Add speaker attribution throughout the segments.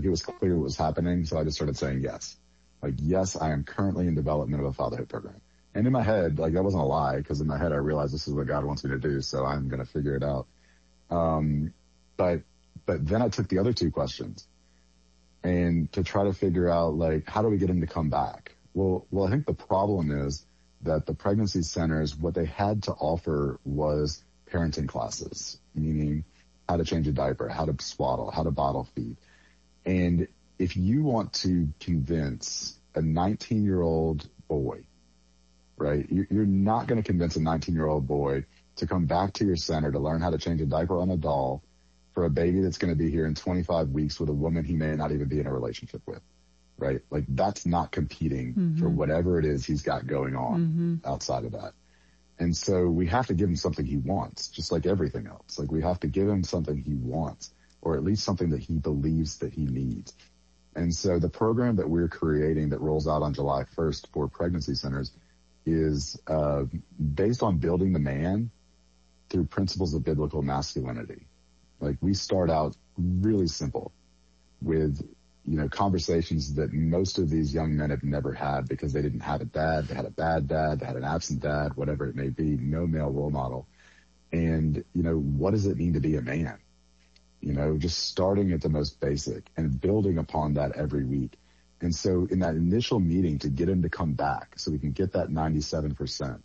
Speaker 1: Like, it was clear what was happening. So I just started saying yes. Like, yes, I am currently in development of a fatherhood program. And in my head, like, that wasn't a lie, because in my head I realized this is what God wants me to do, so I'm going to figure it out. But then I took the other two questions and to try to figure out, like, how do we get him to come back? Well, I think the problem is that the pregnancy centers, what they had to offer was parenting classes, meaning how to change a diaper, how to swaddle, how to bottle feed. And if you want to convince a 19-year-old boy, right, you're not going to convince a 19-year-old boy to come back to your center to learn how to change a diaper on a doll for a baby that's going to be here in 25 weeks with a woman he may not even be in a relationship with, right? Like, that's not competing for whatever it is he's got going on outside of that. And so we have to give him something he wants, just like everything else. Like, we have to give him something he wants, or at least something that he believes that he needs. And so the program that we're creating that rolls out on July 1st for pregnancy centers is based on building the man through principles of biblical masculinity. Like, we start out really simple with, conversations that most of these young men have never had because they didn't have a dad. They had a bad dad. They had an absent dad, whatever it may be, no male role model. And, what does it mean to be a man? Just starting at the most basic and building upon that every week. And so in that initial meeting, to get him to come back so we can get that 97%,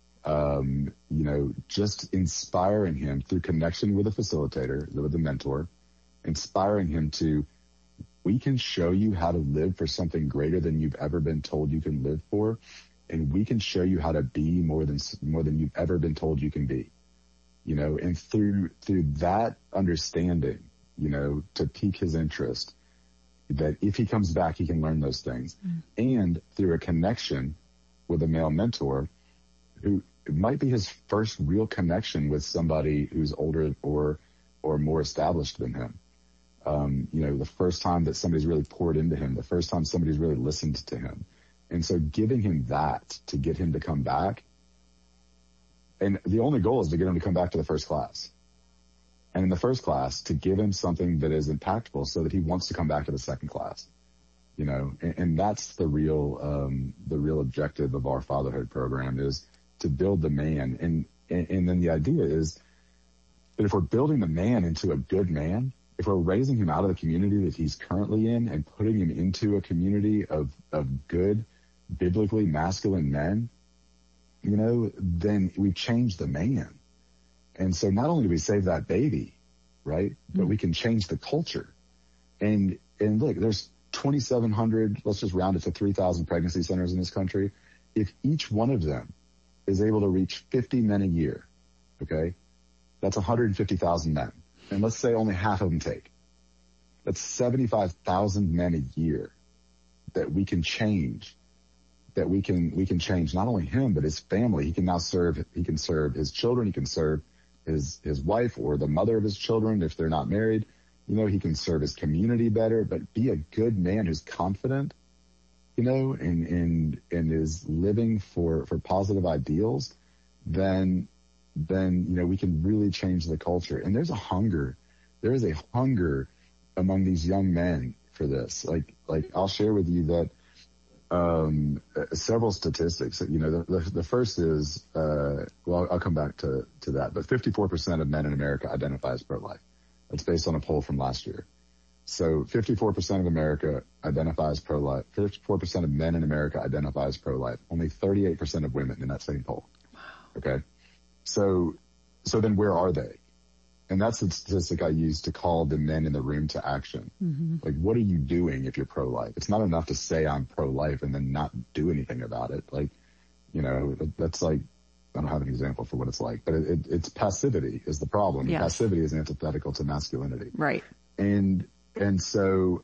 Speaker 1: just inspiring him through connection with a facilitator, with a mentor, inspiring him to, we can show you how to live for something greater than you've ever been told you can live for. And we can show you how to be more than you've ever been told you can be, and through that understanding, to pique his interest, that if he comes back, he can learn those things. And through a connection with a male mentor who it might be his first real connection with somebody who's older or more established than him. The first time that somebody's really poured into him, the first time somebody's really listened to him. And so giving him that to get him to come back. And the only goal is to get him to come back to the first class. And in the first class, to give him something that is impactful so that he wants to come back to the second class, and that's the real objective of our fatherhood program, is to build the man. And then the idea is that if we're building the man into a good man, if we're raising him out of the community that he's currently in and putting him into a community of good, biblically masculine men, then we change the man. And so not only do we save that baby, right, but we can change the culture. And look, there's 2,700, let's just round it to 3,000 pregnancy centers in this country. If each one of them is able to reach 50 men a year, okay, that's 150,000 men. And let's say only half of them take. That's 75,000 men a year that we can change. That we can change not only him, but his family. He can now serve his children. He can serve his wife or the mother of his children if they're not married. He can serve his community better, but be a good man who's confident, and is living for positive ideals, then we can really change the culture. And there is a hunger among these young men for this. Like I'll share with you that, several statistics. The first is, I'll come back to that, but 54% of men in America identify as pro-life. That's based on a poll from last year. So 54% of America identify as pro-life. 54% of men in America identify as pro-life. Only 38% of women in that same poll. Wow. Okay. So then where are they? And that's the statistic I use to call the men in the room to action. Like, what are you doing if you're pro-life? It's not enough to say I'm pro-life and then not do anything about it. Like, that's like, I don't have an example for what it's like, but it's passivity is the problem. Yes. Passivity is antithetical to masculinity. Right. And so,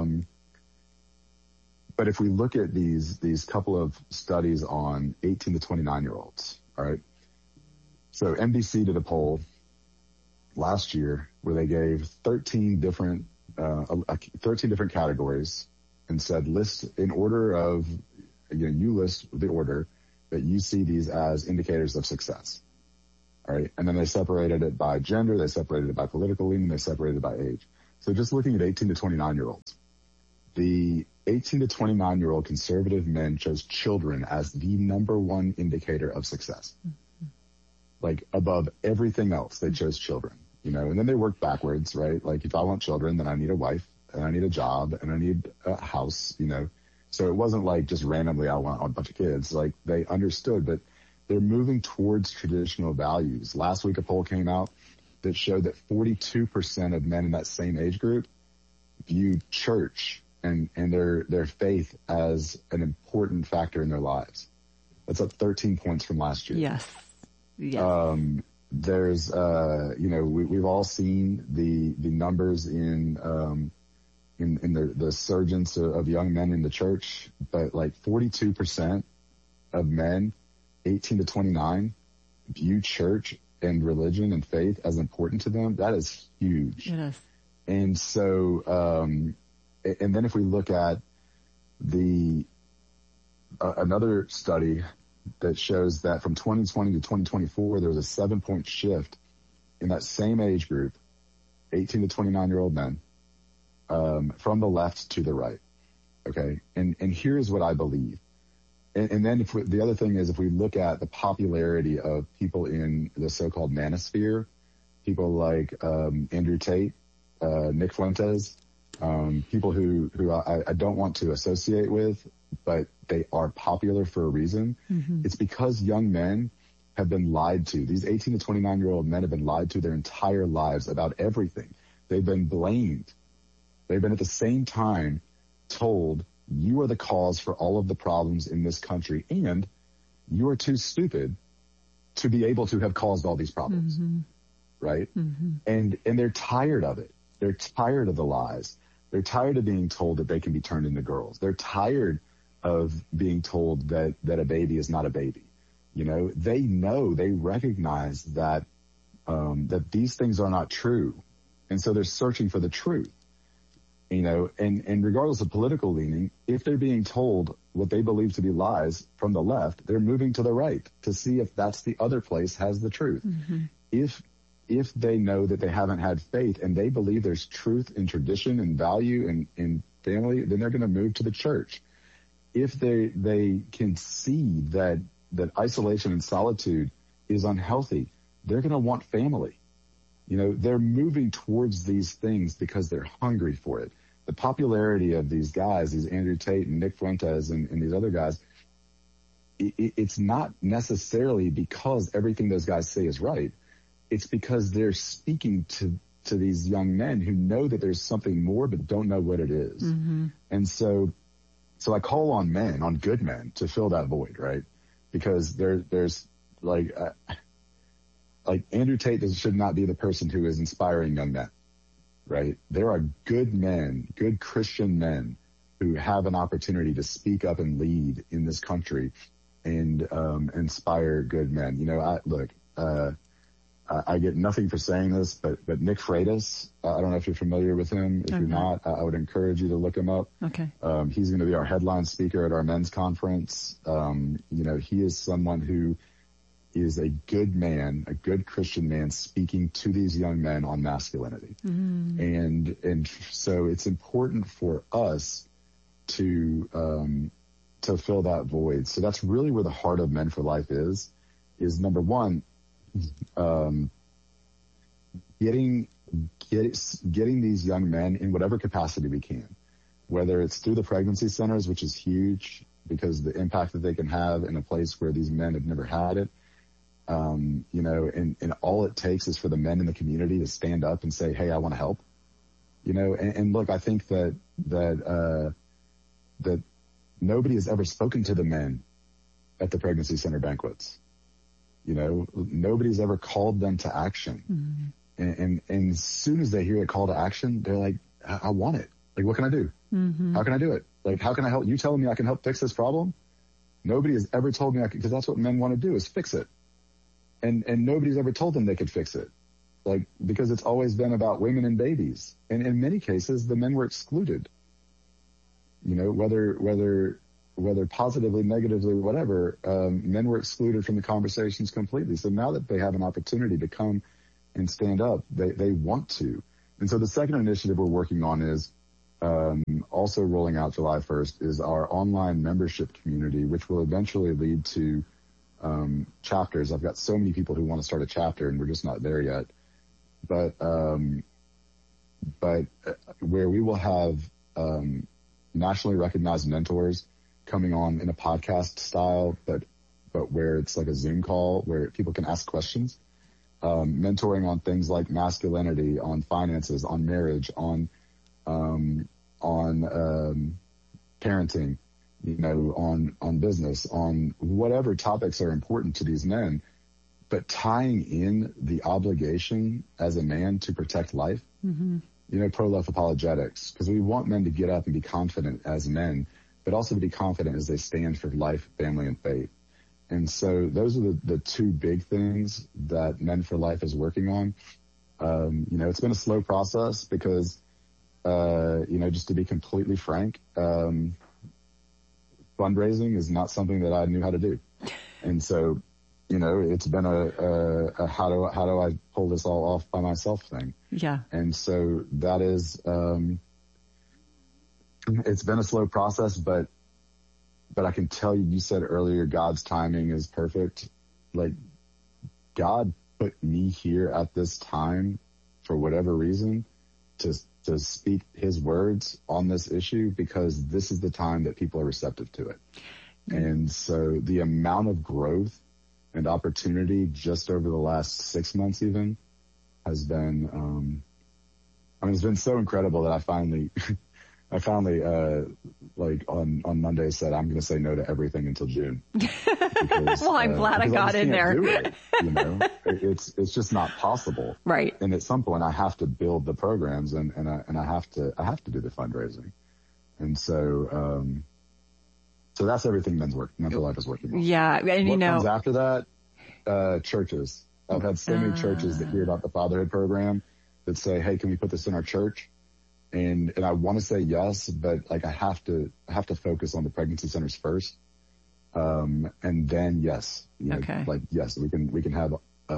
Speaker 1: but if we look at these couple of studies on 18 to 29-year-olds, all right. So NBC did a poll last year where they gave 13 different categories and said, list in order of, you list the order that you see these as indicators of success. All right. And then they separated it by gender. They separated it by political leaning. They separated it by age. So just looking at 18 to 29-year-olds, the 18 to 29-year-old conservative men chose children as the number one indicator of success. Like above everything else, they chose children, and then they worked backwards, right? Like if I want children, then I need a wife and I need a job and I need a house, So it wasn't like just randomly I want a bunch of kids. Like they understood, but they're moving towards traditional values. Last week a poll came out that showed that 42% of men in that same age group viewed church and their faith as an important factor in their lives. That's up 13 points from last year.
Speaker 2: Yes.
Speaker 1: There's, we've all seen the numbers in the surgence of young men in the church, but like 42% of men 18 to 29 view church and religion and faith as important to them. That is huge.
Speaker 2: It is.
Speaker 1: And so, and then if we look at another study that shows that from 2020 to 2024, there was a 7-point shift in that same age group, 18 to 29-year-old men, from the left to the right. Okay. And here's what I believe. And then the other thing is if we look at the popularity of people in the so-called manosphere, people like, Andrew Tate, Nick Fuentes, people who I don't want to associate with, but they are popular for a reason. Mm-hmm. It's because young men have been lied to. These 18 to 29-year-old men have been lied to their entire lives about everything. They've been blamed. They've been at the same time told you are the cause for all of the problems in this country and you are too stupid to be able to have caused all these problems. Mm-hmm. Right? Mm-hmm. And they're tired of it. They're tired of the lies. They're tired of being told that they can be turned into girls. They're tired of being told that a baby is not a baby. They recognize that these things are not true. And so they're searching for the truth, and regardless of political leaning, if they're being told what they believe to be lies from the left, they're moving to the right to see if that's the other place has the truth. Mm-hmm. If they know that they haven't had faith and they believe there's truth in tradition and value in family, then they're going to move to the church. If they can see that isolation and solitude is unhealthy, they're going to want family. They're moving towards these things because they're hungry for it. The popularity of these guys, these Andrew Tate and Nick Fuentes and these other guys, it's not necessarily because everything those guys say is right. It's because they're speaking to these young men who know that there's something more but don't know what it is. Mm-hmm. And so I call on men, on good men, to fill that void, right? Because there's like Andrew Tate should not be the person who is inspiring young men, right? There are good men, good Christian men who have an opportunity to speak up and lead in this country and inspire good men. I get nothing for saying this, but Nick Freitas, I don't know if you're familiar with him. If you're not, I would encourage you to look him up.
Speaker 2: Okay.
Speaker 1: He's going to be our headline speaker at our men's conference. He is someone who is a good man, a good Christian man speaking to these young men on masculinity. Mm. And so it's important for us to fill that void. So that's really where the heart of Men for Life is number one, getting these young men in whatever capacity we can, whether it's through the pregnancy centers, which is huge because the impact that they can have in a place where these men have never had it. And all it takes is for the men in the community to stand up and say, hey, I want to help, and look, I think that nobody has ever spoken to the men at the pregnancy center banquets. Nobody's ever called them to action. Mm-hmm. And as soon as they hear a call to action, they're like, I want it. Like, what can I do? Mm-hmm. How can I do it? Like, how can I help? You telling me I can help fix this problem? Nobody has ever told me I can, because that's what men want to do, is fix it. And nobody's ever told them they could fix it. Like, because it's always been about women and babies. And in many cases, the men were excluded. Whether positively, negatively, whatever, men were excluded from the conversations completely. So now that they have an opportunity to come and stand up, they want to. And so the second initiative we're working on is also rolling out July 1st is our online membership community, which will eventually lead to chapters. I've got so many people who want to start a chapter, and we're just not there yet. But where we will have nationally recognized mentors coming on in a podcast style, but where it's like a Zoom call where people can ask questions, mentoring on things like masculinity, on finances, on marriage, on parenting, on business, on whatever topics are important to these men, but tying in the obligation as a man to protect life, pro-life apologetics, because we want men to get up and be confident as men, but also to be confident as they stand for life, family, and faith. And so those are the two big things that Men for Life is working on. It's been a slow process because, just to be completely frank, fundraising is not something that I knew how to do. And so, it's been a how do I pull this all off by myself thing.
Speaker 2: Yeah.
Speaker 1: And so that is, it's been a slow process, but I can tell you said earlier, God's timing is perfect. Like, God put me here at this time for whatever reason to speak his words on this issue, because this is the time that people are receptive to it. And so the amount of growth and opportunity just over the last 6 months even has been, it's been so incredible that I finally, on Monday said, I'm going to say no to everything until June. Because,
Speaker 2: well, I'm glad I got in there.
Speaker 1: It's just not possible.
Speaker 2: Right.
Speaker 1: And at some point I have to build the programs and I have to do the fundraising. And so, so that's everything Men for Life is working on.
Speaker 2: Yeah. And
Speaker 1: what comes after that? Churches. I've had so many churches that hear about the fatherhood program that say, hey, can we put this in our church? And I want to say yes, but like I have to focus on the pregnancy centers first. And then yes, yes, we can have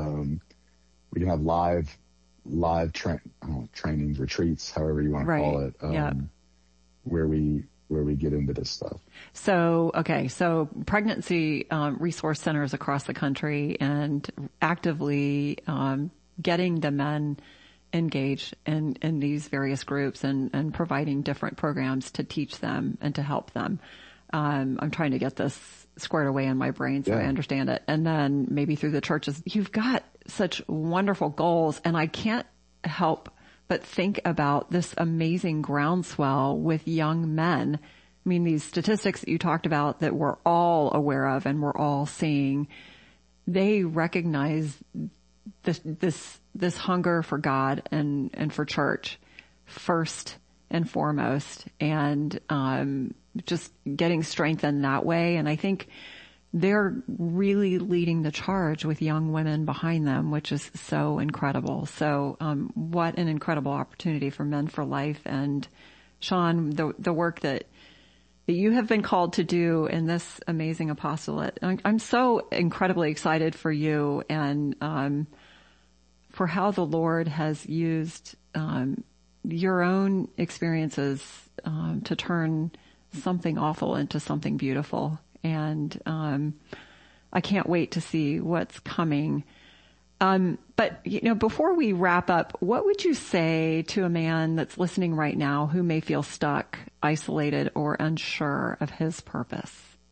Speaker 1: live trainings, retreats, however you want to call it, where we get into this stuff.
Speaker 2: So pregnancy resource centers across the country, and actively getting the men engaged in these various groups and providing different programs to teach them and to help them. I'm trying to get this squared away in my brain so I understand it. And then maybe through the churches. You've got such wonderful goals, and I can't help but think about this amazing groundswell with young men. I mean, these statistics that you talked about that we're all aware of and we're all seeing, they recognize this hunger for God and for church first and foremost, and just getting strengthened that way. And I think they're really leading the charge with young women behind them, which is so incredible. So what an incredible opportunity for Men for Life. And Sean, the work that you have been called to do in this amazing apostolate. I'm so incredibly excited for you and for how the Lord has used your own experiences to turn something awful into something beautiful. And I can't wait to see what's coming. But, before we wrap up, what would you say to a man that's listening right now who may feel stuck, isolated, or unsure of his purpose?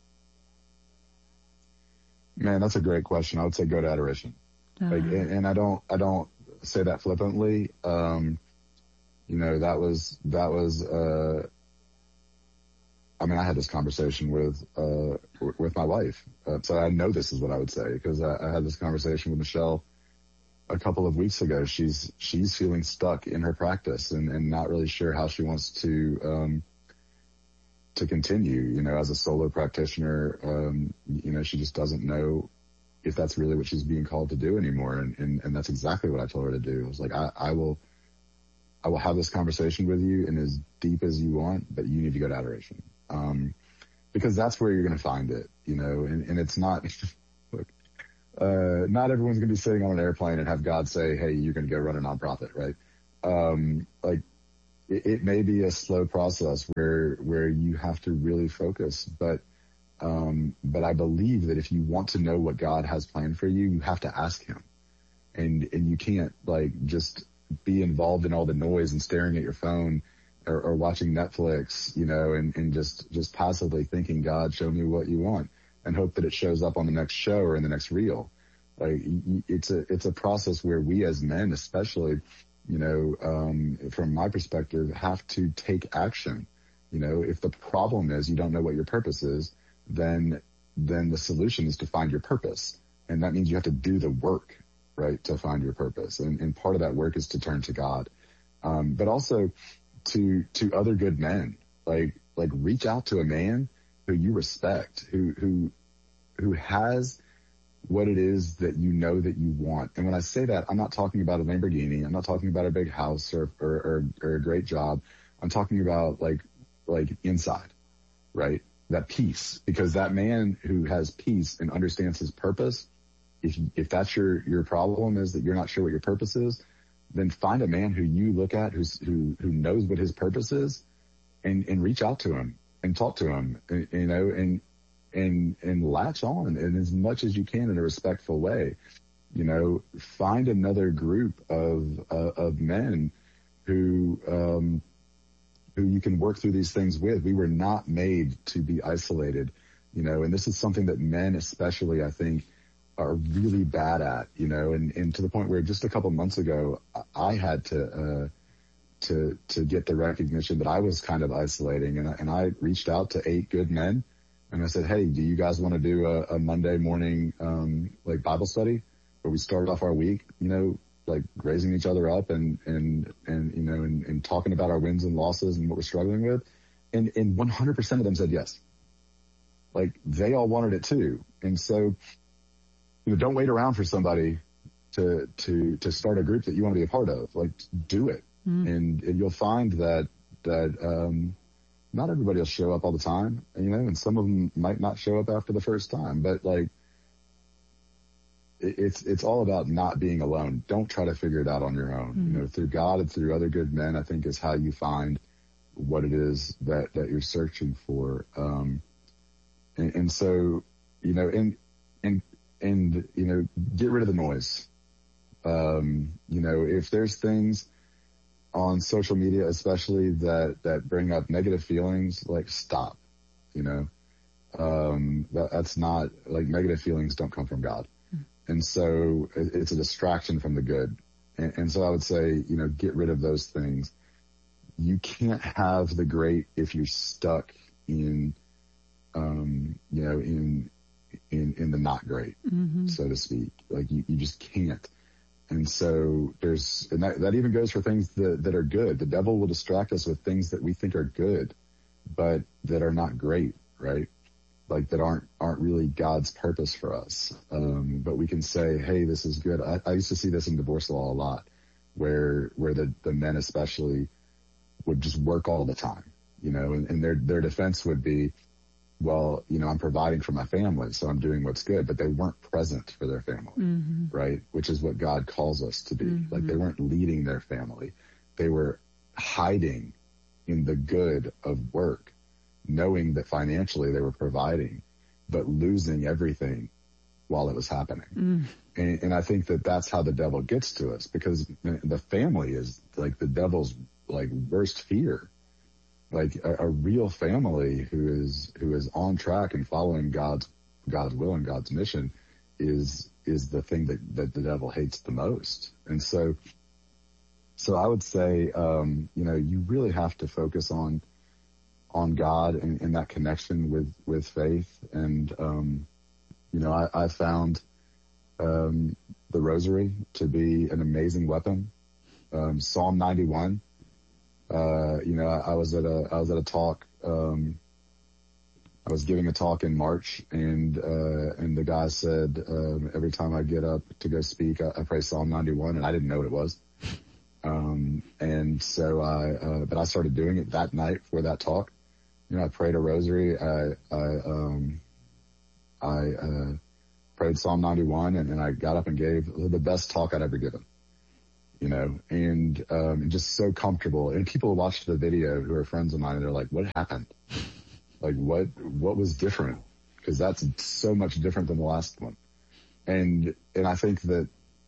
Speaker 1: Man, that's a great question. I would say go to adoration. And I don't say that flippantly. That was I had this conversation with my wife. So I know this is what I would say, because I had this conversation with Michelle a couple of weeks ago. She's feeling stuck in her practice and not really sure how she wants to continue, as a solo practitioner. She just doesn't know if that's really what she's being called to do anymore. And that's exactly what I told her to do. I was like, I will have this conversation with you, and as deep as you want, but you need to go to adoration. Because that's where you're going to find it, and it's not, look, not everyone's going to be sitting on an airplane and have God say, hey, you're going to go run a nonprofit, right? like it may be a slow process where you have to really focus, but I believe that if you want to know what God has planned for you, you have to ask him, and you can't like just be involved in all the noise and staring at your phone or watching Netflix, and just passively thinking, God, show me what you want, and hope that it shows up on the next show or in the next reel. Like it's a process where we as men, especially, from my perspective, have to take action. If the problem is you don't know what your purpose is, then the solution is to find your purpose. And that means you have to do the work, right, to find your purpose. And part of that work is to turn to God. But also to other good men, like reach out to a man who you respect, who has what it is that you know that you want. And when I say that, I'm not talking about a Lamborghini. I'm not talking about a big house or a great job. I'm talking about like inside, right? That peace, because that man who has peace and understands his purpose, if that's your problem is that you're not sure what your purpose is, then find a man who you look at who knows what his purpose is, and reach out to him and talk to him, and latch on in as much as you can in a respectful way. Find another group of men who you can work through these things with. We were not made to be isolated, and this is something that men especially, I think, are really bad at, and to the point where just a couple months ago, I had to get the recognition that I was kind of isolating, and I reached out to 8 good men. And I said, hey, do you guys want to do a Monday morning, like Bible study where we start off our week, like raising each other up and talking about our wins and losses and what we're struggling with. And 100% of them said yes. Like they all wanted it too. And so, don't wait around for somebody to start a group that you want to be a part of. Like do it. And you'll find that not everybody will show up all the time, and some of them might not show up after the first time, but like, it's all about not being alone. Don't try to figure it out on your own. Through God and through other good men, I think is how you find what it is that you're searching for. And so, get rid of the noise. If there's things on social media, especially that bring up negative feelings, like stop, that's not like negative feelings don't come from God. And so it's a distraction from the good. And so I would say, get rid of those things. You can't have the great if you're stuck in the not great, so to speak. Like you just can't. And so that even goes for things that are good. The devil will distract us with things that we think are good, but that are not great, right? Like that aren't really God's purpose for us. But we can say, hey, this is good. I used to see this in divorce law a lot, where the men especially would just work all the time, and their defense would be, well, I'm providing for my family, so I'm doing what's good, but they weren't present for their family, right? Which is what God calls us to be. Like they weren't leading their family. They were hiding in the good of work, knowing that financially they were providing, but losing everything while it was happening. And I think that that's how the devil gets to us, because the family is like the devil's like worst fear. Like a real family who is on track and following God's will and God's mission is the thing that the devil hates the most. And so I would say, you really have to focus on God and that connection with faith. And, I found, the rosary to be an amazing weapon. Psalm 91. I was at a talk, I was giving a talk in March, and the guy said, every time I get up to go speak, I pray Psalm 91, and I didn't know what it was. And so but I started doing it that night for that talk. I prayed a rosary. I prayed Psalm 91, and I got up and gave the best talk I'd ever given. and just so comfortable. And people watched the video who are friends of mine, and they're like, what happened? Like, what was different? Because that's so much different than the last one. And I think that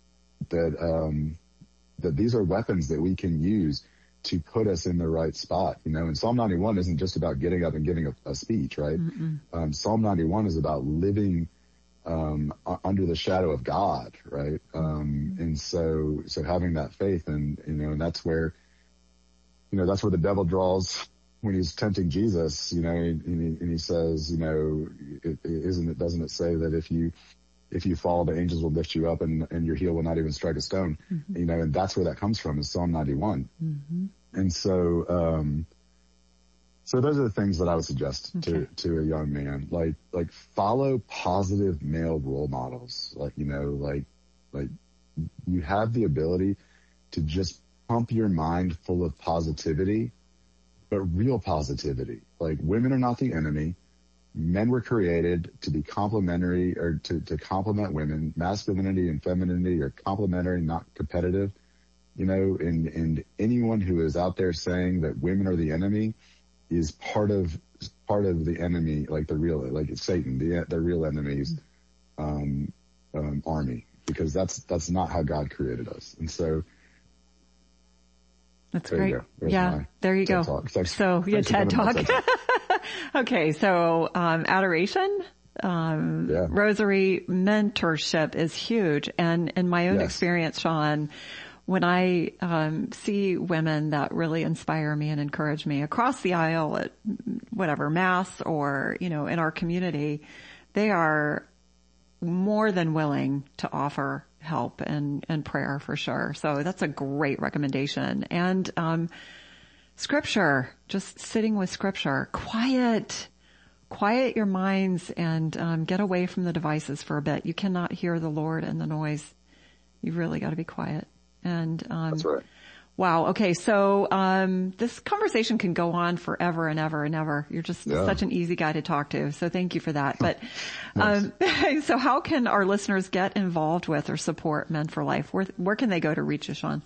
Speaker 1: these are weapons that we can use to put us in the right spot, and Psalm 91 isn't just about getting up and giving a speech, right? Psalm 91 is about living under the shadow of God, right? And so having that faith, and that's where the devil draws when he's tempting Jesus, and he says, doesn't it say that if you fall, the angels will lift you up and your heel will not even strike a stone, and that's where that comes from, is Psalm 91. And so those are the things that I would suggest to a young man, like follow positive male role models. Like you have the ability to just pump your mind full of positivity, but real positivity. Like, women are not the enemy. Men were created to be complementary, or to complement women. Masculinity and femininity are complementary, not competitive, and anyone who is out there saying that women are the enemy is part of the enemy, like it's Satan, the real enemy's army, because that's not how God created us. And so
Speaker 2: that's great. There you go. So TED Talk. Okay. So, adoration, rosary mentorship is huge. And in my own experience, Sean, when I see women that really inspire me and encourage me across the aisle at whatever mass or, in our community, they are more than willing to offer help and prayer for sure. So that's a great recommendation. And scripture, just sitting with scripture, quiet your minds and get away from the devices for a bit. You cannot hear the Lord in the noise. You've really got to be quiet. And
Speaker 1: that's right.
Speaker 2: Wow. Okay. So this conversation can go on forever and ever and ever. You're just such an easy guy to talk to. So thank you for that. But so how can our listeners get involved with or support Men for Life? Where can they go to reach you, Sean?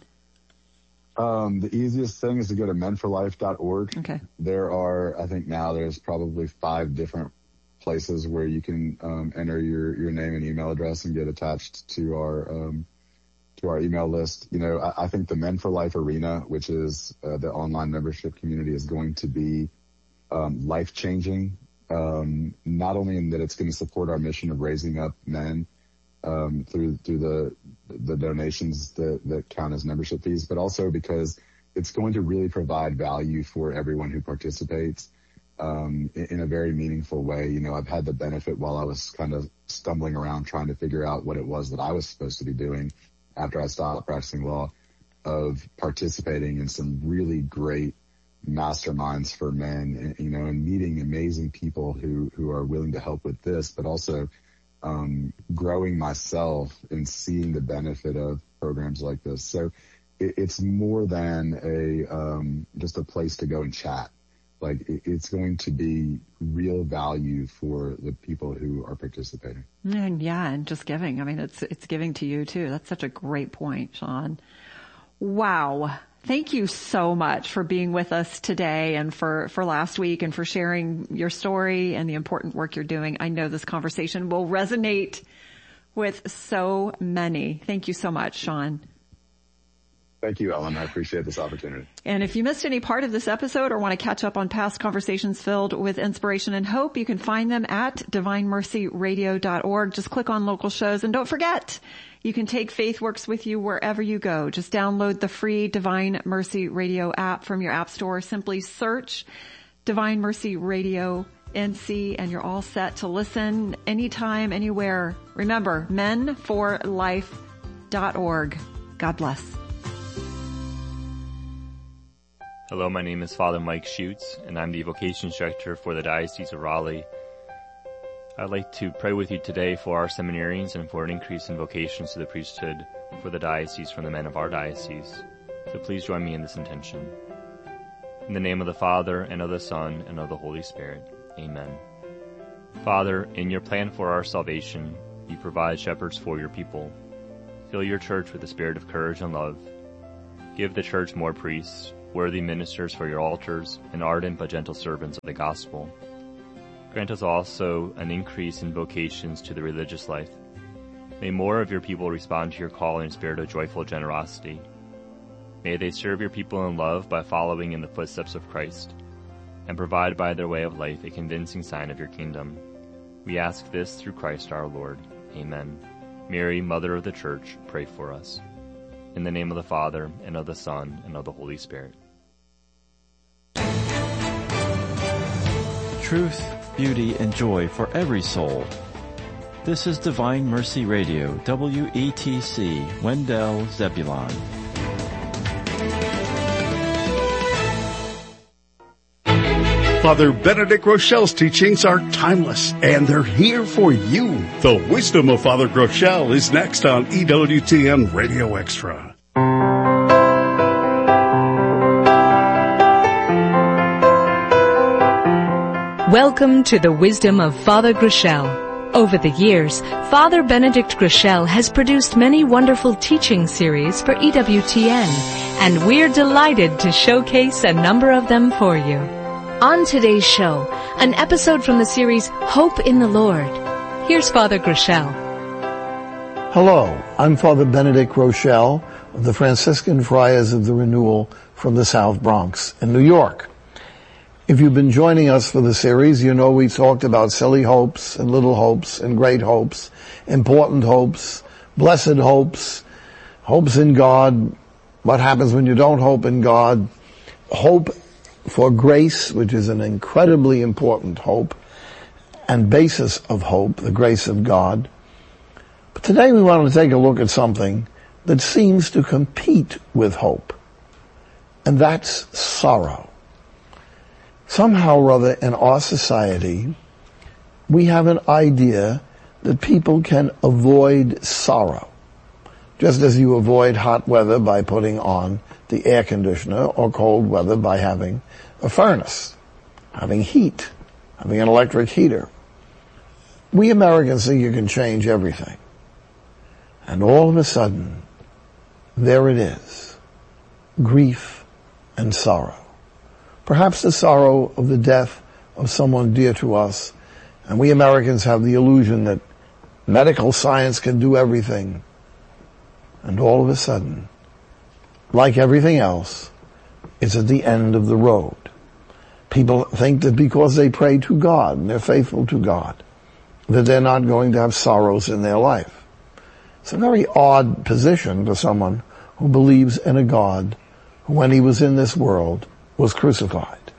Speaker 1: The easiest thing is to go to menforlife.org.
Speaker 2: Okay.
Speaker 1: There are, I think now there's probably 5 different places where you can enter your name and email address and get attached to our email list. I think the Men for Life Arena, which is the online membership community, is going to be life-changing, not only in that it's going to support our mission of raising up men through the donations that count as membership fees, but also because it's going to really provide value for everyone who participates in a very meaningful way. I've had the benefit, while I was kind of stumbling around trying to figure out what it was that I was supposed to be doing after I stopped practicing law, of participating in some really great masterminds for men, and meeting amazing people who are willing to help with this, but also growing myself and seeing the benefit of programs like this. So it's more than just a place to go and chat. Like, it's going to be real value for the people who are participating.
Speaker 2: And just giving. I mean, it's giving to you too. That's such a great point, Sean. Wow. Thank you so much for being with us today and for last week, and for sharing your story and the important work you're doing. I know this conversation will resonate with so many. Thank you so much, Sean.
Speaker 1: Thank you, Ellen. I appreciate this opportunity.
Speaker 2: And if you missed any part of this episode or want to catch up on past conversations filled with inspiration and hope, you can find them at divinemercyradio.org. Just click on local shows. And don't forget, you can take FaithWorks with you wherever you go. Just download the free Divine Mercy Radio app from your app store. Simply search Divine Mercy Radio NC and you're all set to listen anytime, anywhere. Remember, menforlife.org. God bless.
Speaker 3: Hello, my name is Father Mike Schutz, and I'm the Vocations Director for the Diocese of Raleigh. I'd like to pray with you today for our seminarians and for an increase in vocations to the priesthood for the diocese from the men of our diocese. So please join me in this intention. In the name of the Father, and of the Son, and of the Holy Spirit. Amen. Father, in your plan for our salvation, you provide shepherds for your people. Fill your church with the spirit of courage and love, Give the church more priests, worthy ministers for your altars, and ardent but gentle servants of the gospel. Grant us also an increase in vocations to the religious life. May more of your people respond to your call in a spirit of joyful generosity. May they serve your people in love by following in the footsteps of Christ, and provide by their way of life a convincing sign of your kingdom. We ask this through Christ our Lord. Amen. Mary, Mother of the Church, pray for us. In the name of the Father, and of the Son, and of the Holy Spirit.
Speaker 4: Truth, beauty, and joy for every soul. This is Divine Mercy Radio, WETC, Wendell, Zebulon.
Speaker 5: Father Benedict Groeschel's teachings are timeless, and they're here for you. The Wisdom of Father Groeschel is next on EWTN Radio Extra.
Speaker 6: Welcome to the Wisdom of Father Groeschel. Over the years, Father Benedict Groeschel has produced many wonderful teaching series for EWTN, and we're delighted to showcase a number of them for you. On today's show, an episode from the series Hope in the Lord. Here's Father Groeschel.
Speaker 7: Hello, I'm Father Benedict Groeschel of the Franciscan Friars of the Renewal from the South Bronx in New York. If you've been joining us for the series, you know we talked about silly hopes and little hopes and great hopes, important hopes, blessed hopes, hopes in God, what happens when you don't hope in God, hope for grace, which is an incredibly important hope and basis of hope, the grace of God. But today we want to take a look at something that seems to compete with hope, and that's sorrow. Somehow or other in our society, we have an idea that people can avoid sorrow, just as you avoid hot weather by putting on the air conditioner or cold weather by having a furnace, having heat, having an electric heater. We Americans think you can change everything. And all of a sudden, there it is, grief and sorrow. Perhaps the sorrow of the death of someone dear to us, and we Americans have the illusion that medical science can do everything. And all of a sudden, like everything else, it's at the end of the road. People think that because they pray to God and they're faithful to God, that they're not going to have sorrows in their life. It's a very odd position for someone who believes in a God who, when he was in this world, was crucified.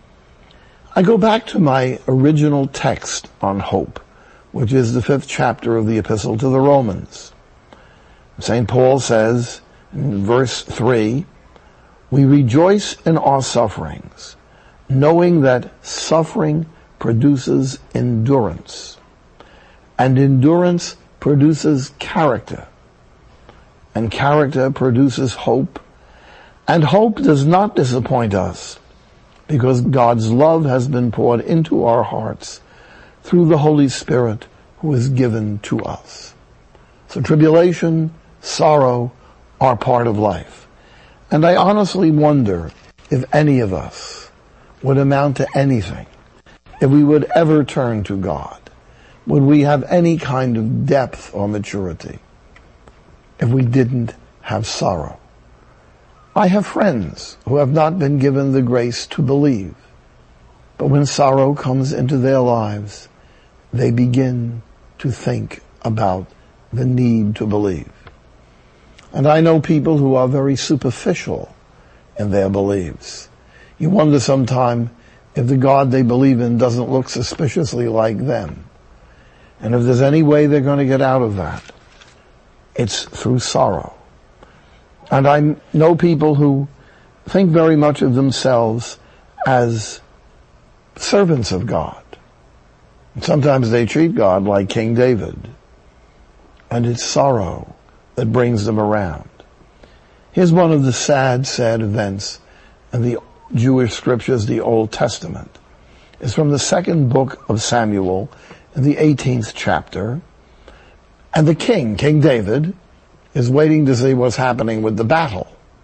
Speaker 7: I go back to my original text on hope, which is the 5th chapter of the Epistle to the Romans. St. Paul says in verse 3, "We rejoice in our sufferings, knowing that suffering produces endurance, and endurance produces character, and character produces hope, and hope does not disappoint us, because God's love has been poured into our hearts through the Holy Spirit who is given to us." So tribulation, sorrow are part of life. And I honestly wonder if any of us would amount to anything, if we would ever turn to God. Would we have any kind of depth or maturity if we didn't have sorrow? I have friends who have not been given the grace to believe, but when sorrow comes into their lives, they begin to think about the need to believe. And I know people who are very superficial in their beliefs. You wonder sometime if the God they believe in doesn't look suspiciously like them. And if there's any way they're going to get out of that, it's through sorrow. And I know people who think very much of themselves as servants of God. And sometimes they treat God like King David. And it's sorrow that brings them around. Here's one of the sad, sad events in the Jewish scriptures, the Old Testament. It's from the 2nd book of Samuel in the 18th chapter. And the king, King David, is waiting to see what's happening with the battle.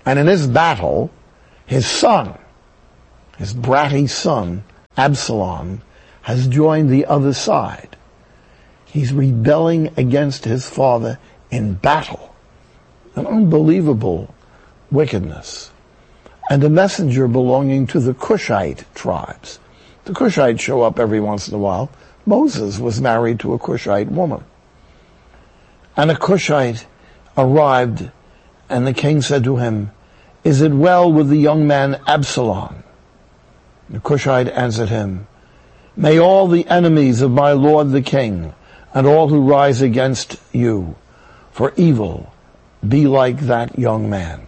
Speaker 7: And in this battle, his son, his bratty son, Absalom, has joined the other side. He's rebelling against his father in battle. An unbelievable wickedness. And a messenger belonging to the Cushite tribes. The Cushites show up every once in a while. Moses was married to a Cushite woman. And a Cushite arrived, and the king said to him, "Is it well with the young man Absalom?" The Cushite answered him, "May all the enemies of my lord the king, and all who rise against you for evil, be like that young man."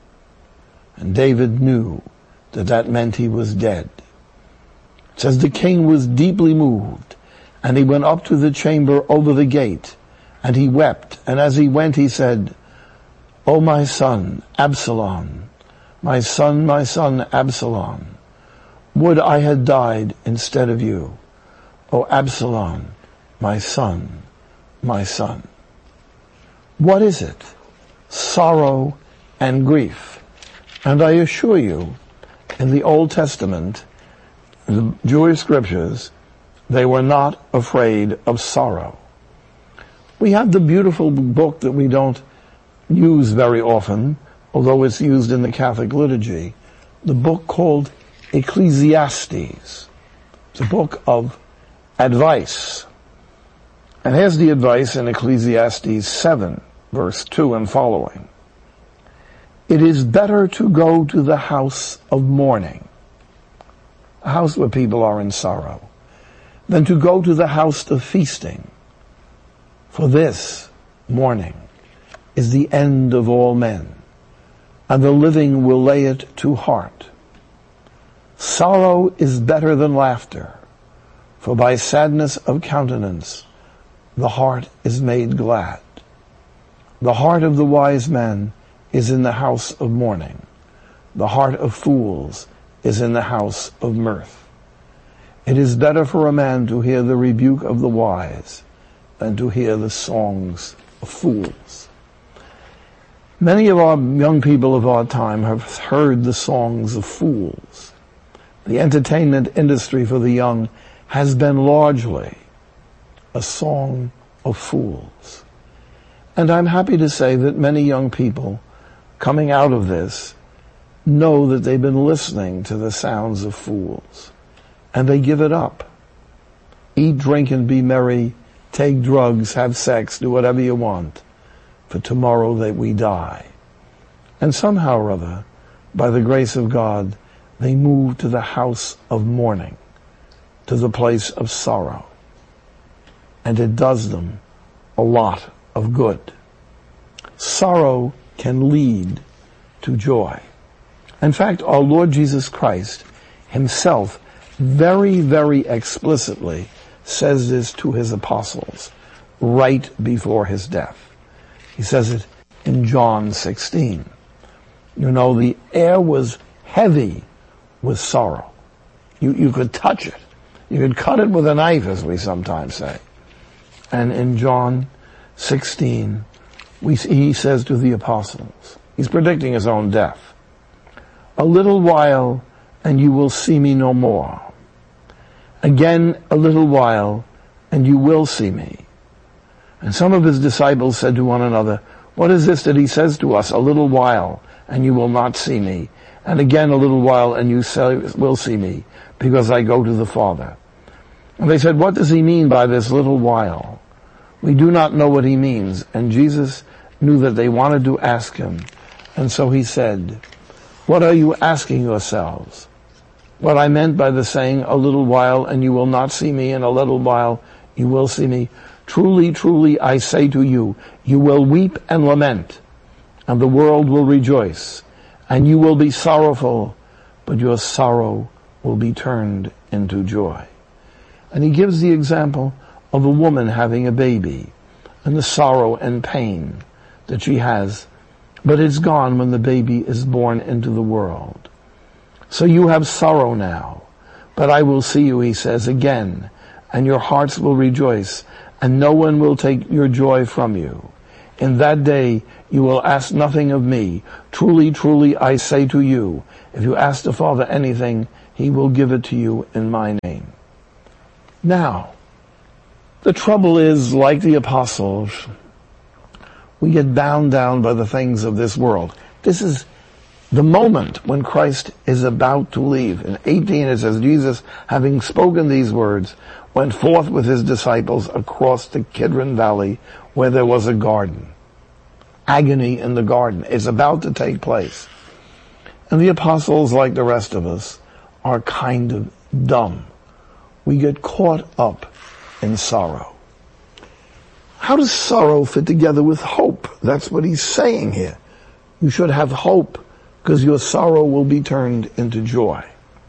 Speaker 7: And David knew that that meant he was dead. It says the king was deeply moved, and he went up to the chamber over the gate, and he wept, and as he went he said, "O my son, Absalom, my son, Absalom, would I had died instead of you. O Absalom, my son, my son." What is it? Sorrow and grief. And I assure you, in the Old Testament, the Jewish scriptures, they were not afraid of sorrow. We have the beautiful book that we don't use very often, although it's used in the Catholic liturgy, the book called Ecclesiastes. It's a book of advice. And here's the advice in Ecclesiastes 7, verse 2 and following. "It is better to go to the house of mourning," a house where people are in sorrow, "than to go to the house of feasting. For this, mourning, is the end of all men, and the living will lay it to heart. Sorrow is better than laughter, for by sadness of countenance the heart is made glad. The heart of the wise man is in the house of mourning. The heart of fools is in the house of mirth. It is better for a man to hear the rebuke of the wise than to hear the songs of fools." Many of our young people of our time have heard the songs of fools. The entertainment industry for the young has been largely a song of fools. And I'm happy to say that many young people coming out of this know that they've been listening to the sounds of fools, and they give it up. Eat, drink, and be merry, take drugs, have sex, do whatever you want, for tomorrow that we die. And somehow or other, by the grace of God, they move to the house of mourning, to the place of sorrow. And it does them a lot of good. Sorrow can lead to joy. In fact, our Lord Jesus Christ himself very, very explicitly says this to his apostles right before his death. He says it in John 16. You know, the air was heavy with sorrow. You could touch it. You could cut it with a knife, as we sometimes say. And in John 16, he says to the apostles, he's predicting his own death, "A little while and you will see me no more. Again, a little while and you will see me." And some of his disciples said to one another, "What is this that he says to us? A little while and you will not see me. And again a little while and you will see me, because I go to the Father." And they said, "What does he mean by this little while? We do not know what he means." And Jesus knew that they wanted to ask him. And so he said, "What are you asking yourselves? What I meant by the saying, a little while and you will not see me, and a little while you will see me. Truly, truly, I say to you, you will weep and lament, and the world will rejoice, and you will be sorrowful, but your sorrow will be turned into joy." And he gives the example of a woman having a baby, and the sorrow and pain that she has, but it's gone when the baby is born into the world. "So you have sorrow now, but I will see you," he says, "again, and your hearts will rejoice, and no one will take your joy from you. In that day you will ask nothing of me. Truly, truly, I say to you, if you ask the Father anything, he will give it to you in my name. Now, the trouble is, like the apostles, we get bound down by the things of this world. This is the moment when Christ is about to leave. In 18 it says, Jesus, having spoken these words, went forth with his disciples across the Kidron Valley where there was a garden. Agony in the garden is about to take place. And the apostles, like the rest of us, are kind of dumb. We get caught up in sorrow. How does sorrow fit together with hope? That's what he's saying here. You should have hope because your sorrow will be turned into joy.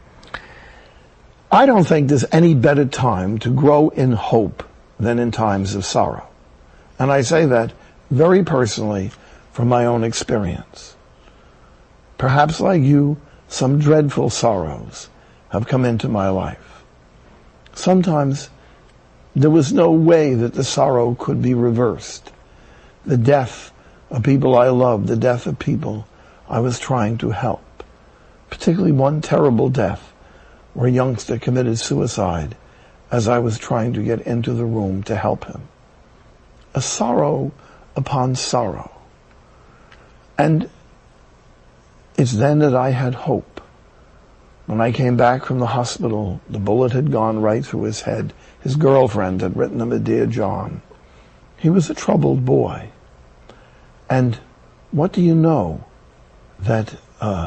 Speaker 7: I don't think there's any better time to grow in hope than in times of sorrow. And I say that very personally from my own experience. Perhaps like you, some dreadful sorrows have come into my life. Sometimes there was no way that the sorrow could be reversed. The death of people I loved, the death of people I was trying to help. Particularly one terrible death where a youngster committed suicide as I was trying to get into the room to help him. A sorrow upon sorrow. And it's then that I had hope. When I came back from the hospital, the bullet had gone right through his head. His girlfriend had written him a Dear John. He was a troubled boy. And what do you know? That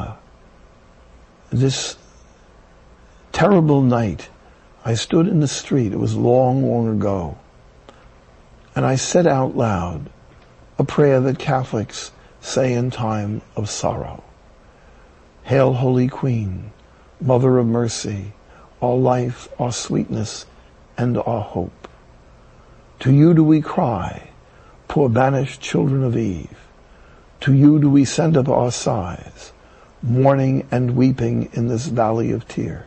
Speaker 7: this terrible night, I stood in the street. It was long, long ago. And I said out loud a prayer that Catholics say in time of sorrow. Hail, Holy Queen, Mother of Mercy, our life, our sweetness, and our hope. To you do we cry, poor banished children of Eve. To you do we send up our sighs, mourning and weeping in this valley of tears.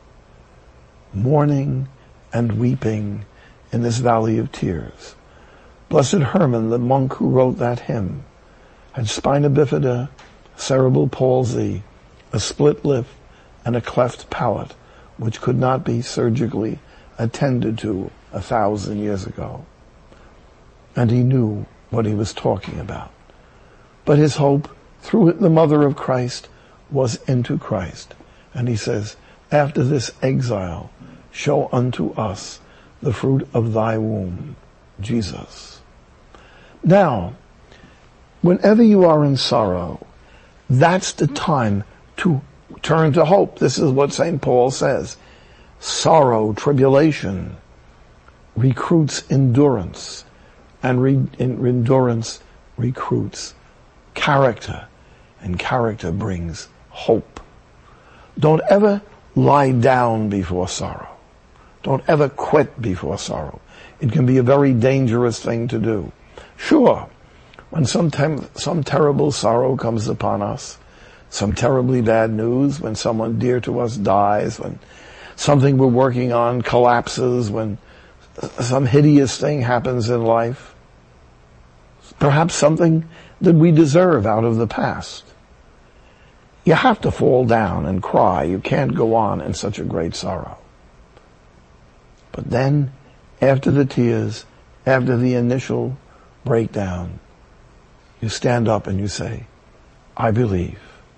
Speaker 7: Mourning and weeping in this valley of tears. Blessed Herman, the monk who wrote that hymn, had spina bifida, cerebral palsy, a split lip, and a cleft palate, which could not be surgically attended to 1,000 years ago. And he knew what he was talking about. But his hope, through the mother of Christ, was into Christ. And he says, after this exile, show unto us the fruit of thy womb, Jesus. Now, whenever you are in sorrow, that's the time to turn to hope. This is what St. Paul says. Sorrow, tribulation, recruits endurance, and endurance recruits character, and character brings hope. Don't ever lie down before sorrow. Don't ever quit before sorrow. It can be a very dangerous thing to do. Sure, when some terrible sorrow comes upon us, some terribly bad news, when someone dear to us dies, when something we're working on collapses, when some hideous thing happens in life, perhaps something that we deserve out of the past. You have to fall down and cry. You can't go on in such a great sorrow. But then, after the tears, after the initial breakdown, you stand up and you say, I believe.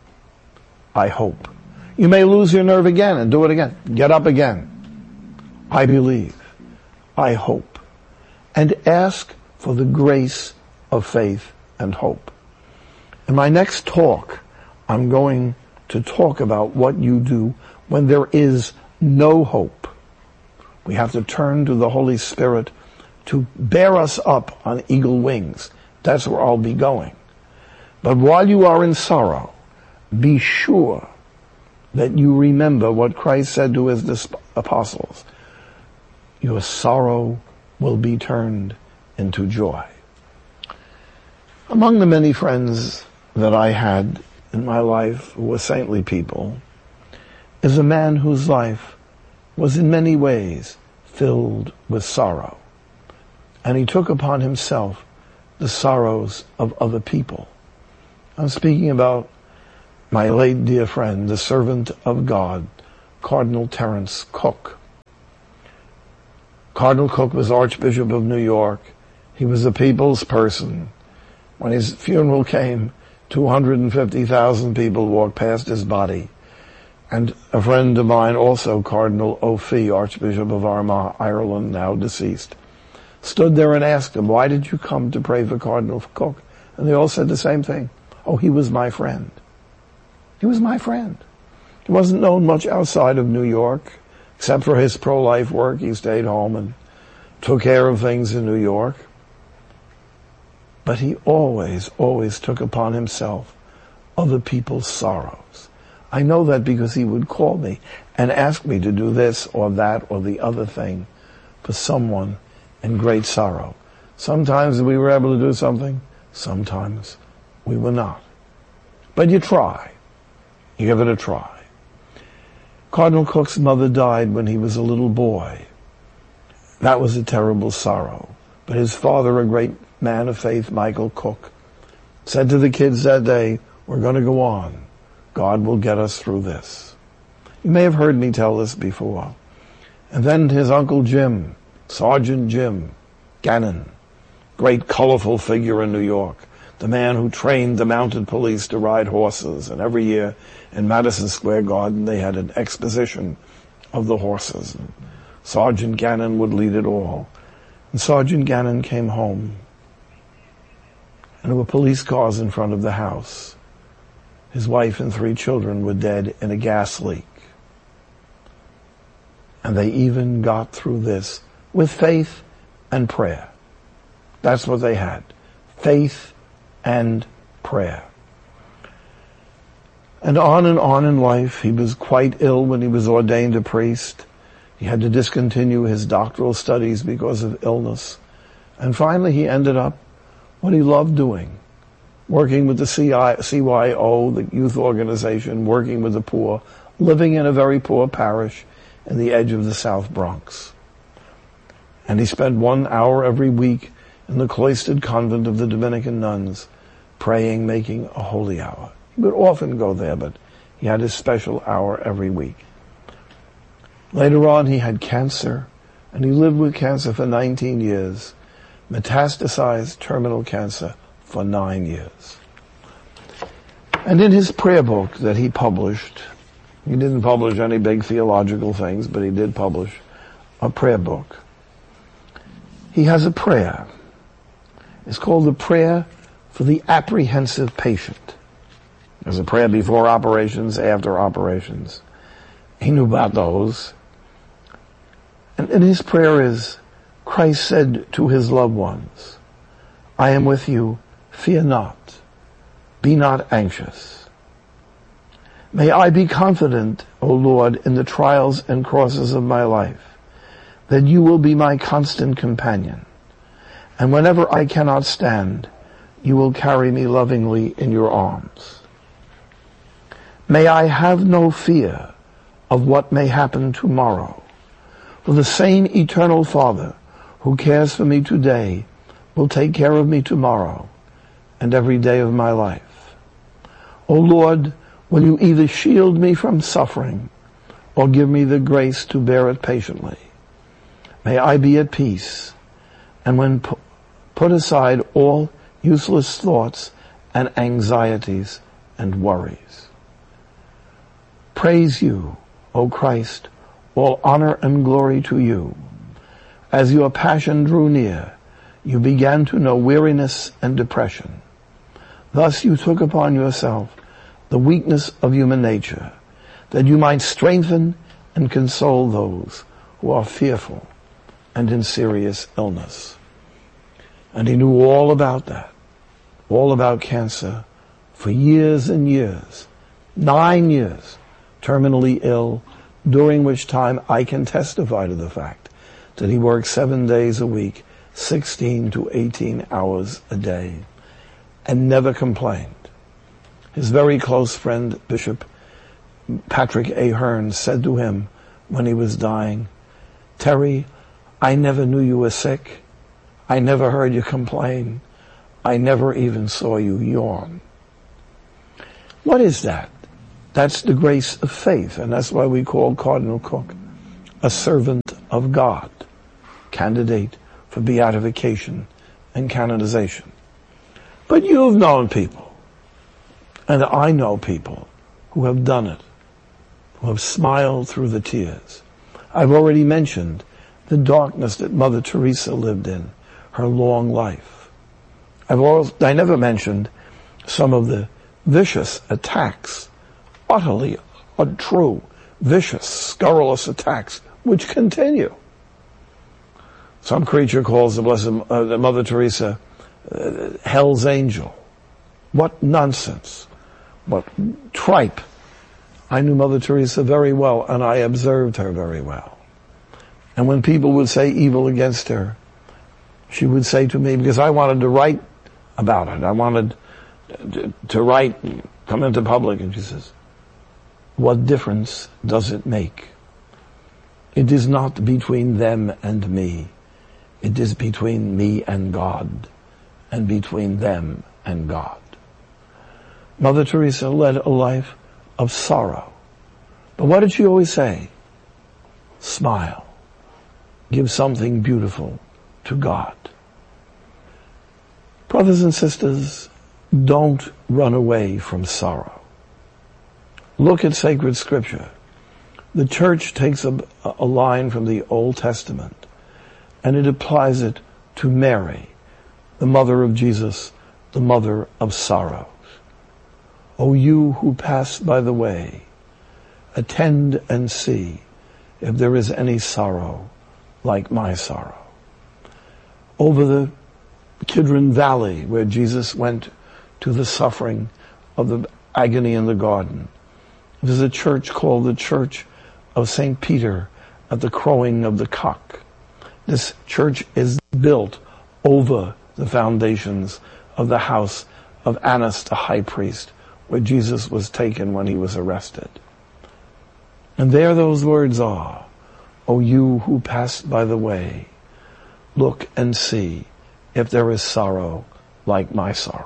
Speaker 7: I hope. You may lose your nerve again and do it again. Get up again. I believe. I hope. And ask for the grace of faith and hope. In my next talk, I'm going to talk about what you do when there is no hope. We have to turn to the Holy Spirit to bear us up on eagle wings. That's where I'll be going. But while you are in sorrow, be sure that you remember what Christ said to his apostles. Your sorrow will be turned into joy. Among the many friends that I had in my life who were saintly people is a man whose life was in many ways filled with sorrow. And he took upon himself the sorrows of other people. I'm speaking about my late dear friend, the servant of God, Cardinal Terence Cook. Cardinal Cook was Archbishop of New York. He was a people's person. When his funeral came, 250,000 people walked past his body. And a friend of mine, also Cardinal O'Fee, Archbishop of Armagh, Ireland, now deceased, stood there and asked him, why did you come to pray for Cardinal Cook? And they all said the same thing. Oh, he was my friend. He was my friend. He wasn't known much outside of New York, except for his pro-life work. He stayed home and took care of things in New York. But he always took upon himself other people's sorrows. I know that because he would call me and ask me to do this or that or the other thing for someone in great sorrow. Sometimes we were able to do something, sometimes we were not. But you try. You give it a try. Cardinal Cook's mother died when he was a little boy. That was a terrible sorrow. But his father, a great man of faith, Michael Cook, said to the kids that day, we're going to go on. God will get us through this. You may have heard me tell this before. And then his Uncle Jim, Sergeant Jim Gannon, great colorful figure in New York, the man who trained the mounted police to ride horses, and every year in Madison Square Garden they had an exposition of the horses. And Sergeant Gannon would lead it all. And Sergeant Gannon came home, and there were police cars in front of the house. His wife and 3 children were dead in a gas leak. And they even got through this with faith and prayer. That's what they had. Faith and prayer. And on in life, he was quite ill when he was ordained a priest. He had to discontinue his doctoral studies because of illness. And finally he ended up what he loved doing, working with the CYO, the youth organization, working with the poor, living in a very poor parish in the edge of the South Bronx. And he spent 1 hour every week in the cloistered convent of the Dominican nuns, praying, making a holy hour. He would often go there, but he had his special hour every week. Later on, he had cancer, and he lived with cancer for 19 years, metastasized terminal cancer for 9 years. And in his prayer book that he published, he didn't publish any big theological things, but he did publish a prayer book. He has a prayer. It's called the Prayer for the Apprehensive Patient. There's a prayer before operations, after operations. He knew about those. And his prayer is, Christ said to his loved ones, I am with you, fear not, be not anxious. May I be confident, O Lord, in the trials and crosses of my life, that you will be my constant companion, and whenever I cannot stand, you will carry me lovingly in your arms. May I have no fear of what may happen tomorrow, for the same eternal Father who cares for me today will take care of me tomorrow and every day of my life. O Lord, will you either shield me from suffering or give me the grace to bear it patiently. May I be at peace, and when put aside all useless thoughts and anxieties and worries. Praise you, O Christ, all honor and glory to you. As your passion drew near, you began to know weariness and depression. Thus you took upon yourself the weakness of human nature, that you might strengthen and console those who are fearful and in serious illness. And he knew all about that, all about cancer, for years and years, 9 years, terminally ill, during which time I can testify to the fact that he worked 7 days a week, 16 to 18 hours a day, and never complained. His very close friend, Bishop Patrick A. Hearn, said to him when he was dying, Terry, I never knew you were sick. I never heard you complain. I never even saw you yawn. What is that? That's the grace of faith, and that's why we call Cardinal Cook a servant of God, candidate for beatification and canonization. But you've known people, and I know people who have done it, who have smiled through the tears. I've already mentioned the darkness that Mother Teresa lived in, her long life. I never mentioned some of the vicious attacks, utterly untrue, vicious, scurrilous attacks, which continue. Some creature calls the Blessed Mother Teresa hell's angel. What nonsense. What tripe. I knew Mother Teresa very well, and I observed her very well. And when people would say evil against her, she would say to me, because I wanted to write about it, I wanted to write, come into public, and she says, what difference does it make? It is not between them and me. It is between me and God, and between them and God. Mother Teresa led a life of sorrow. But what did she always say? Smile. Give something beautiful to God. Brothers and sisters, don't run away from sorrow. Look at sacred scripture. The church takes a line from the Old Testament and it applies it to Mary, the mother of Jesus, the mother of sorrows. O you who pass by the way, attend and see if there is any sorrow like my sorrow. Over the Kidron Valley, where Jesus went to the suffering of the agony in the garden, there's a church called the Church of St. Peter at the crowing of the cock. This church is built over the foundations of the house of Annas the high priest, where Jesus was taken when he was arrested. And there those words are, O you who pass by the way, look and see if there is sorrow like my sorrow.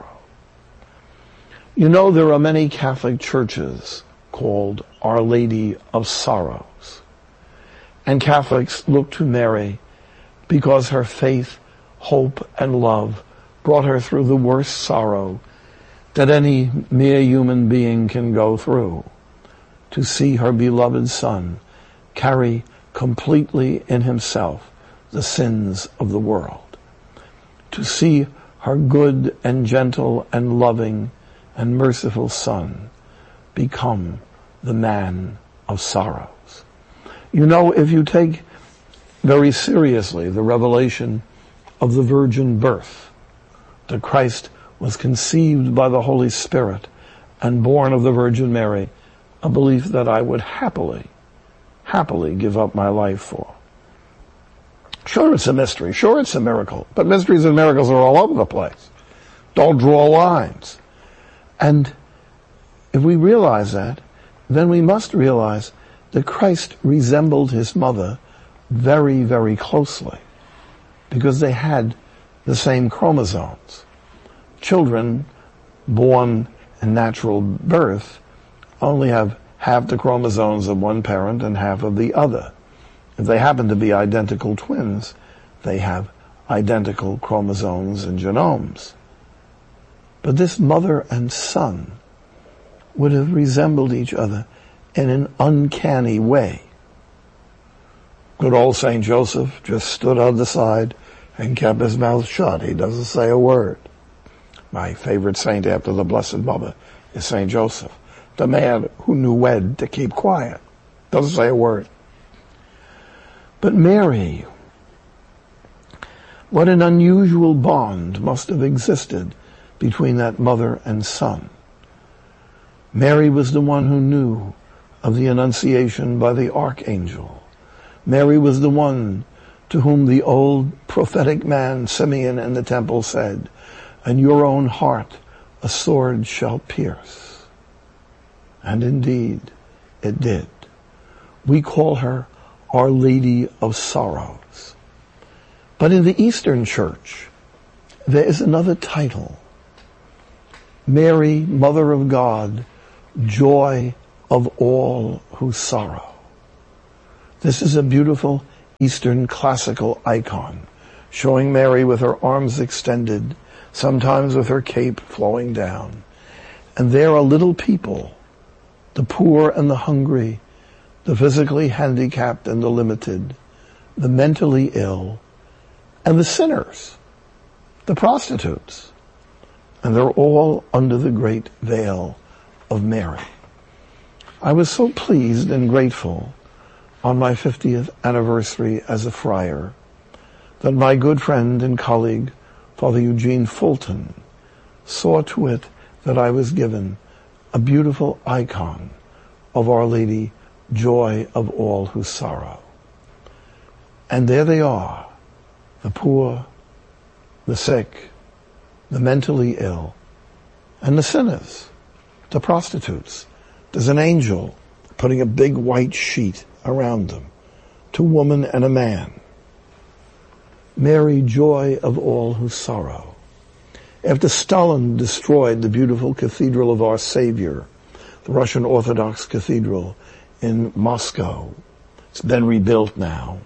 Speaker 7: You know, there are many Catholic churches called Our Lady of Sorrows. And Catholics look to Mary because her faith, hope, and love brought her through the worst sorrow that any mere human being can go through, to see her beloved Son carry completely in himself the sins of the world, to see her good and gentle and loving and merciful Son become the man of sorrows. You know, if you take very seriously the revelation of the virgin birth, that Christ was conceived by the Holy Spirit and born of the Virgin Mary, a belief that I would happily give up my life for. Sure, it's a mystery. Sure, it's a miracle. But mysteries and miracles are all over the place. Don't draw lines. And if we realize that, then we must realize that Christ resembled his mother very, very closely, because they had the same chromosomes. Children born in natural birth only have half the chromosomes of one parent and half of the other. If they happen to be identical twins, they have identical chromosomes and genomes. But this mother and son would have resembled each other in an uncanny way. Good old St. Joseph just stood on the side and kept his mouth shut. He doesn't say a word. My favorite saint after the Blessed Mother is St. Joseph, the man who knew when to keep quiet. Doesn't say a word. But Mary, what an unusual bond must have existed between that mother and son. Mary was the one who knew of the Annunciation by the archangel. Mary was the one to whom the old prophetic man Simeon in the temple said, "And your own heart a sword shall pierce." And indeed, it did. We call her Our Lady of Sorrows. But in the Eastern Church, there is another title. Mary, Mother of God, joy of all who sorrow. This is a beautiful Eastern classical icon, showing Mary with her arms extended, sometimes with her cape flowing down. And there are little people, the poor and the hungry, the physically handicapped and the limited, the mentally ill, and the sinners, the prostitutes. And they're all under the great veil of Mary. I was so pleased and grateful on my 50th anniversary as a friar that my good friend and colleague, Father Eugene Fulton, saw to it that I was given a beautiful icon of Our Lady, joy of all who sorrow. And there they are, the poor, the sick, the mentally ill, and the sinners, the prostitutes. There's an angel putting a big white sheet around them, 2 women and a man. Mary, joy of all who sorrow. After Stalin destroyed the beautiful Cathedral of Our Savior, the Russian Orthodox Cathedral in Moscow, it's been rebuilt now.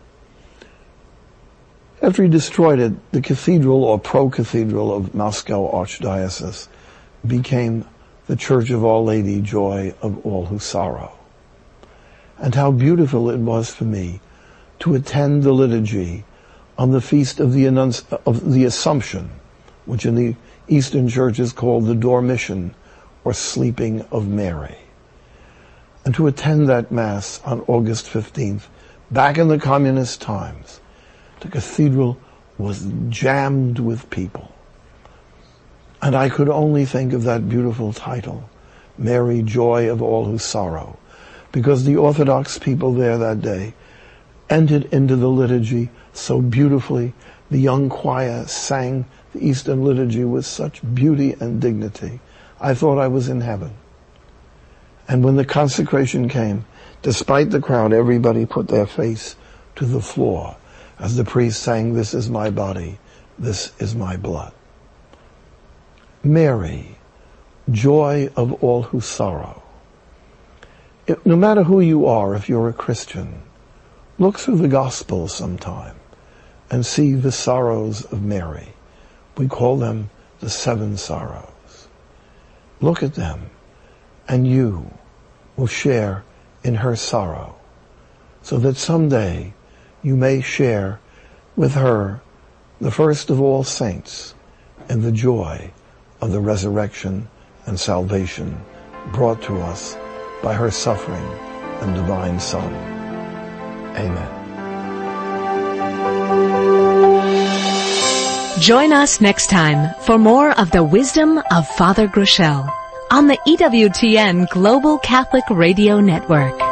Speaker 7: After he destroyed it, the cathedral or pro-cathedral of Moscow Archdiocese became the Church of Our Lady, joy of all who sorrow. And how beautiful it was for me to attend the liturgy on the feast of the Assumption, which in the Eastern Church is called the Dormition, or Sleeping of Mary. And to attend that Mass on August 15th, back in the communist times, the cathedral was jammed with people. And I could only think of that beautiful title, Mary, joy of all who sorrow, because the Orthodox people there that day entered into the liturgy so beautifully. The young choir sang the Eastern liturgy with such beauty and dignity. I thought I was in heaven. And when the consecration came, despite the crowd, everybody put their face to the floor as the priest sang, "This is my body, this is my blood." Mary, joy of all who sorrow. No matter who you are, if you're a Christian, look through the Gospels sometime and see the sorrows of Mary. We call them the 7 sorrows. Look at them, and you will share in her sorrow, so that someday you may share with her, the first of all saints, in the joy of the resurrection and salvation brought to us by her suffering and divine Son. Amen.
Speaker 6: Join us next time for more of the wisdom of Father Groeschel on the EWTN Global Catholic Radio Network.